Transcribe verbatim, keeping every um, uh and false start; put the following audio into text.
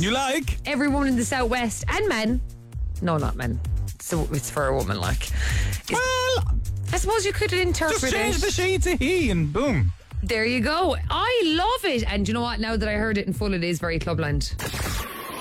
You like? Every woman in the Southwest and men. No, not men. So it's for a woman, like. It's, Well, I suppose you could interpret just change it. the she to he and boom. There you go. I love it. And you know what? Now that I heard it in full, it is very Clubland.